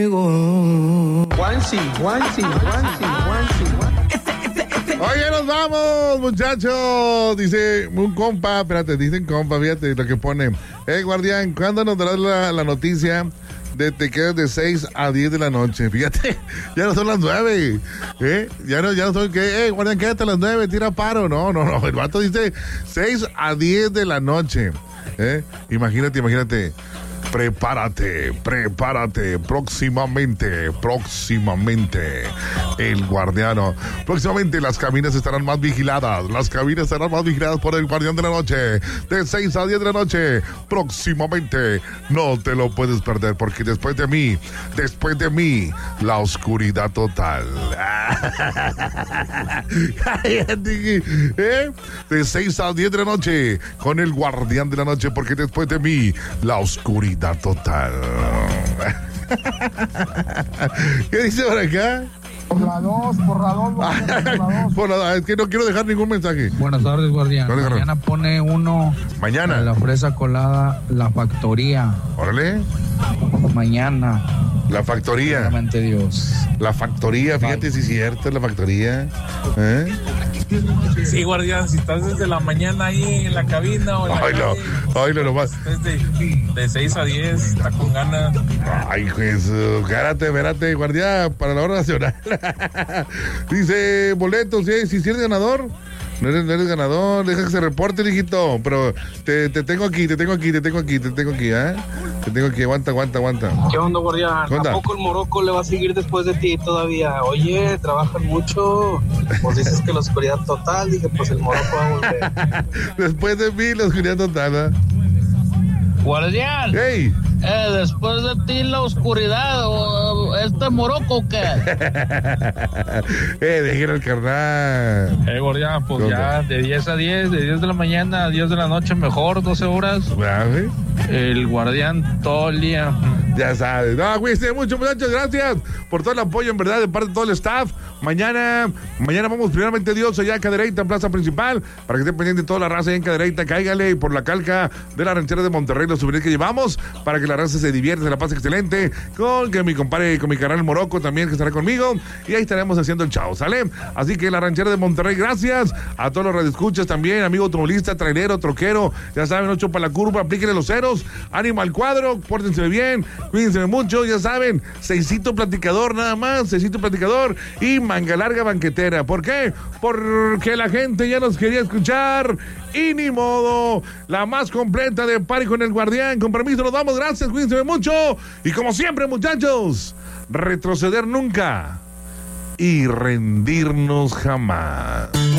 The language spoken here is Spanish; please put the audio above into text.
Juansi. Oye, nos vamos, muchachos. Dice un compa, dicen compa, fíjate lo que pone. Guardián, ¿cuándo nos darás la noticia de te quedas de 6 a 10 de la noche? Fíjate, ya no son las 9. Ya no son que, guardián, quédate a las 9, tira paro. No, el vato dice 6 a 10 de la noche. Imagínate. Prepárate, próximamente, el guardiano. Próximamente las cabinas estarán más vigiladas, por el guardián de la noche, de 6 a 10 de la noche, próximamente. No te lo puedes perder, porque después de mí, la oscuridad total. De 6 a 10 de la noche, con el guardián de la noche, porque después de mí, la oscuridad total. ¿Qué dice por acá? Por la 2. Por la 2. Es que no quiero dejar ningún mensaje. Buenas tardes, guardián. Mañana pone uno. Mañana. La fresa colada, la factoría. Órale. Mañana. La factoría. Realmente Dios. La factoría, fíjate si es cierto, la factoría. Sí, guardián, si estás desde la mañana ahí en la cabina o en la calle, nomás. De 6 a 10, está con ganas. Ay, Jesús, espérate, guardián, para la hora nacional. Dice, boletos, si eres ganador. No eres ganador, deja que se reporte, hijito. Pero te tengo aquí, ¿eh? Te tengo aquí, aguanta. ¿Qué onda, guardián? ¿A poco el Morocco le va a seguir después de ti todavía? Oye, trabajan mucho. Pues dices que la oscuridad total. Dije, pues el Morocco va a volver. Después de mí, la oscuridad total, Guardián. ¡Hey! Después de ti la oscuridad, Morocco, ¿qué? Déjenlo al carnal. Guardián, pues ya de 10 a 10, de 10 de la mañana a 10 de la noche, mejor, 12 horas. ¿Sabe? El guardián todo el día. Ya sabes. No, cuídense mucho, muchachos. Gracias por todo el apoyo, en verdad, de parte de todo el staff. Mañana vamos, primeramente Dios, allá a Cadereyta, en Plaza Principal, para que estén pendientes de toda la raza allá en Cadereyta. Cáigale por la calca de la ranchera de Monterrey, los souvenirs que llevamos, para que la raza se divierta, se la pase excelente, con mi compadre, con mi canal Morocco también, que estará conmigo, y ahí estaremos haciendo el chao, ¿sale? Así que la ranchera de Monterrey, gracias a todos los radioescuchas también, amigo automovilista, trailero, troquero, ya saben, 8 para la curva, aplíquenle los ceros, ánimo al cuadro, pórtense bien, cuídense mucho, ya saben, 6 platicador nada más, 6 platicador y manga larga banquetera. ¿Por qué? Porque la gente ya nos quería escuchar y ni modo, la más completa de Party con el Guardián. Con permiso, nos vamos, gracias, cuídense mucho y como siempre, muchachos, retroceder nunca y rendirnos jamás.